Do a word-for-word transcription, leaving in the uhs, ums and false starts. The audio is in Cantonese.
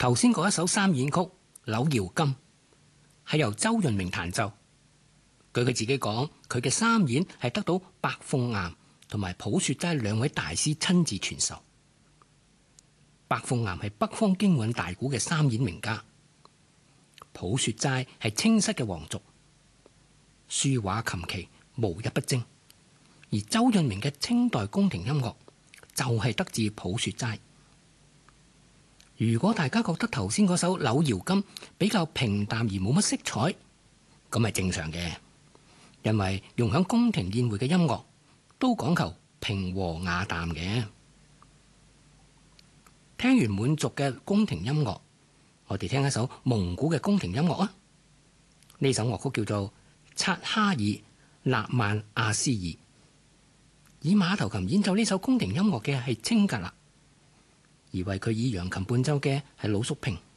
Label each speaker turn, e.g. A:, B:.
A: 頭先嗰一首三演曲《柳搖金》係由周潤明彈奏。據佢自己講，佢嘅三演係得到白鳳岩同埋普雪齋兩位大師親自傳授。白鳳岩係北方京韻大鼓嘅三演名家，普雪齋係清室嘅皇族，書畫琴棋無一不精。而周潤明嘅清代宮廷音樂就係得自普雪齋。如果大家覺得頭先嗰首《柳搖金》比較平淡而冇乜色彩，咁係正常嘅，因為用響宮廷宴會嘅音樂都講求平和雅淡嘅。聽完滿族嘅宮廷音樂，我哋聽一首蒙古嘅宮廷音樂啊！呢首樂曲叫做《察哈爾納曼阿斯爾》，以馬頭琴演奏呢首宮廷音樂嘅係清格勒，而為佢以揚琴伴奏嘅係魯叔平。